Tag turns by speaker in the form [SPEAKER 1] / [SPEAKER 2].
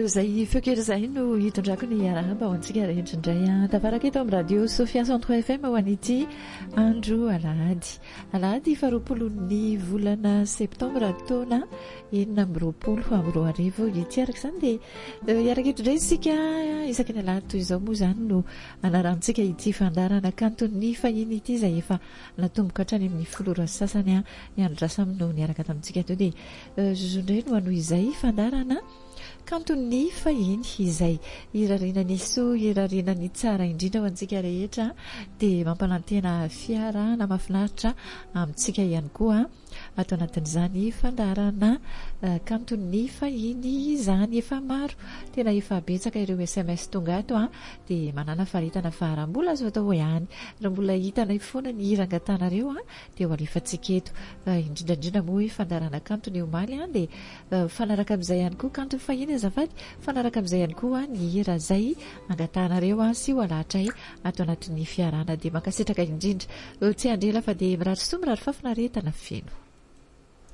[SPEAKER 1] izay feokely izay no hitondrako ny arahaba ho antsika rehetra indray tafaraka eto amin'ny radio Sofia 103 FM ho an'ity andro alahady faharoapolon'ny volana septambra taona 2024 ity araka izany dia iaraka eto indray isika isaky ny alahady toy izao moa izany no anarantsika ity fandarana kanton'ny fahiny ity izay efa natomboka hatrany amin'ny folora sasany iandrasa no niaraka tamintsika eto dia zozondray no ano izay fandarana kanton'ny fahiny izay irarinany soa irarinany tsara indrindra ho antsika rehetra dia mampanantena fiarana mahafinaritra amintsika ihany koa atao anatin'izany fandarana kanton'ny fahiny izany efa maro tena efa betsaka ireo SMS tonga ato dia manana faritana fa raha mbola azo atao ihany raha mbola hitanay foana ny irangatanareo dia ho alefantsika eto indrindrandrindra moa fandarana kantony omaly dia fanaraka amin'izay ihany koa kantony fahiny azafady fanaraka amin'izay ihany koa ny hira zay angatanareo sy ho alatray ato anatin'ny fiarana dia mankasitraka indrindra tsy andrela fa dia mirary soa mirary fafinaretana feno